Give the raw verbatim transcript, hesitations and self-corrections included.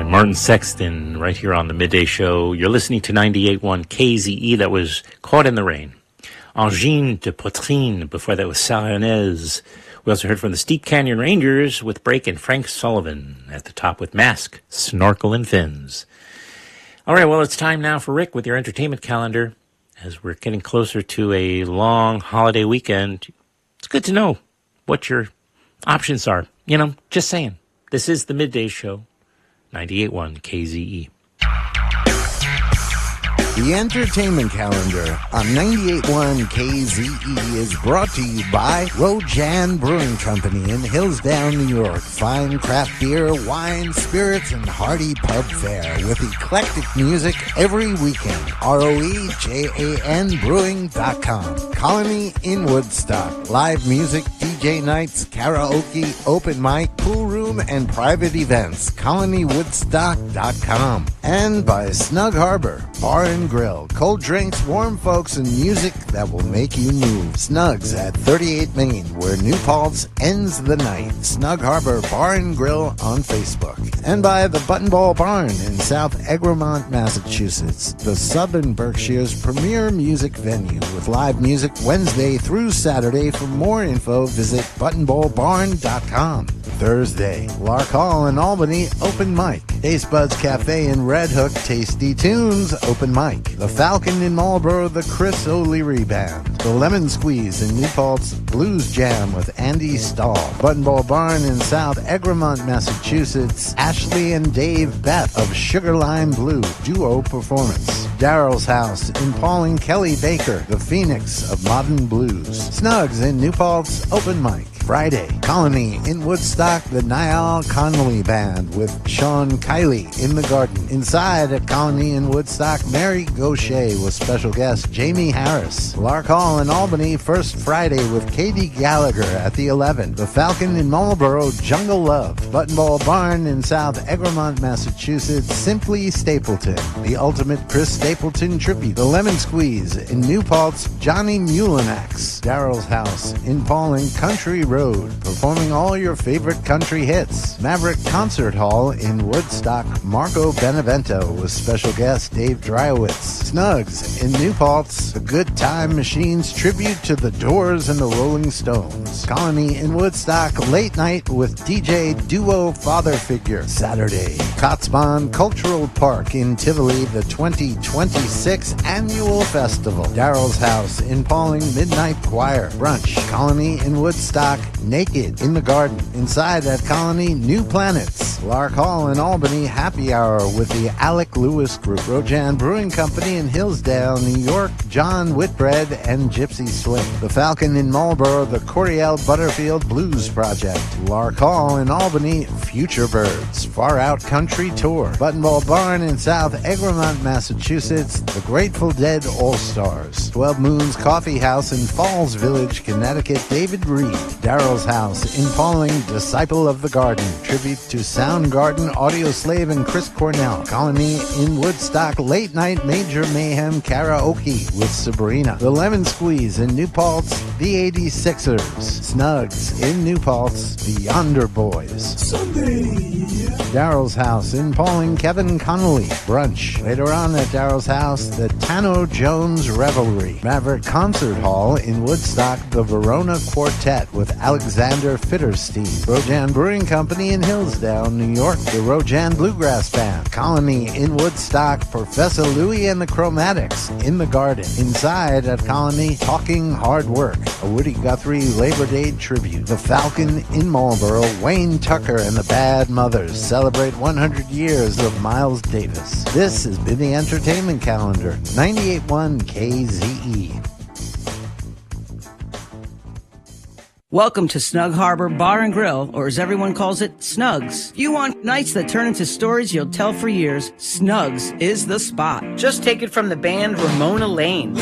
and Martin Sexton right here on the Midday Show. You're listening to ninety-eight point one K Z E. That was Caught in the Rain. Angine de Poitrine, before that was Sarionez. We also heard from the Steep Canyon Rangers with Break and Frank Sullivan at the top with Mask, Snorkel and Fins. All right, well, it's time now for Rick with your entertainment calendar. As we're getting closer to a long holiday weekend, it's good to know what your options are. You know, just saying. This is the Midday Show, ninety-eight point one K Z E. The entertainment calendar on ninety-eight point one K Z E is brought to you by Rojan Brewing Company in Hillsdale, New York. Fine craft beer, wine, spirits, and hearty pub fare with eclectic music every weekend. R O E J A N Brewing dot com. Colony in Woodstock. Live music, D J nights, karaoke, open mic, pool room, and private events. Colony Woodstock dot com. And by Snug Harbor Bar and Grill. Cold drinks, warm folks, and music that will make you move. Snugs at thirty-eight Main, where New Paltz ends the night. Snug Harbor Bar and Grill on Facebook. And by the Buttonball Barn in South Egremont, Massachusetts, the Southern Berkshire's premier music venue with live music Wednesday through Saturday. For more info, visit buttonball barn dot com. Thursday, Lark Hall in Albany, open mic. Taste Buds Cafe in Red Hook, Tasty Tunes, open mic. The Falcon in Marlboro, the Chris O'Leary Band. The Lemon Squeeze in New Paltz, Blues Jam with Andy Stahl. Buttonball Barn in South Egremont, Massachusetts, Ashley and Dave Beth of Sugar Lime Blue, duo performance. Daryl's House in Pauling Kelly Baker, the Phoenix of Modern Blues. Snugs in New Paltz, open mic. Friday, Colony in Woodstock, the Niall Connolly Band with Sean Kiley in the Garden. Inside at Colony in Woodstock, Mary Gaucher with special guest Jamie Harris. Lark Hall in Albany, first Friday with Katie Gallagher at the eleven. The Falcon in Marlboro, Jungle Love. Buttonball Barn in South Egremont, Massachusetts, Simply Stapleton. The Ultimate Chris Stapleton Tribute. The Lemon Squeeze in New Paltz, Johnny Mulinax. Daryl's House in Pauling, Country Road. Performing all your favorite country hits. Maverick Concert Hall in Woodstock, Marco Benevento with special guest Dave Dryowitz. Snugs in New Paltz, the Good Time Machines tribute to the Doors and the Rolling Stones. Colony in Woodstock, late night with D J Duo Father Figure. Saturday, Kotzebue Cultural Park in Tivoli, the twenty twenty-six annual festival. Daryl's House in Pauling, Midnight Choir. Brunch, Colony in Woodstock, Naked in the Garden. Inside at Colony, New Planets. Lark Hall in Albany, happy hour with the Alec Lewis Group. Rojan Brewing Company in Hillsdale, New York, John Whitbread and Gypsy Swing. The Falcon in Marlboro, the Coriel Butterfield Blues Project. Lark Hall in Albany, Future Birds. Far Out Country Tour. Buttonball Barn in South Egremont, Massachusetts, the Grateful Dead All-Stars. Twelve Moons Coffee House in Falls Village, Connecticut, David Reed. Daryl's House in Pauling, Disciple of the Garden. Tribute to Soundgarden, Audio Slave, and Chris Cornell. Colony in Woodstock, late night Major Mayhem karaoke with Sabrina. The Lemon Squeeze in New Paltz, the eighty-sixers. Snugs in New Paltz, the Yonder Boys. Sunday. Daryl's House in Pauling, Kevin Connolly. Brunch. Later on at Daryl's House, the Tano Jones Revelry. Maverick Concert Hall in Woodstock, the Verona Quartet with Alexander Fitterstein. Rojan Brewing Company in Hillsdale, New York, the Rojan Bluegrass Band. Colony in Woodstock, Professor Louie and the Chromatics in the Garden. Inside at Colony, Talking Hard Work, a Woody Guthrie Labor Day tribute. The Falcon in Marlboro, Wayne Tucker and the Bad Mothers celebrate one hundred years of Miles Davis. This has been the Entertainment Calendar, ninety-eight point one K Z E. Welcome to Snug Harbor Bar and Grill, or as everyone calls it, Snugs. If you want nights that turn into stories you'll tell for years, Snugs is the spot. Just take it from the band Ramona Lane.